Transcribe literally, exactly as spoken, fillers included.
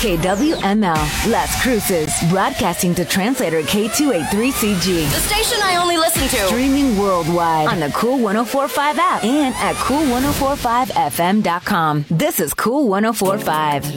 K W M L, Las Cruces, broadcasting to translator K two eighty-three C G. The station I only listen to. Streaming worldwide on the Cool ten forty-five app and at cool ten forty-five F M dot com. This is Cool ten forty-five.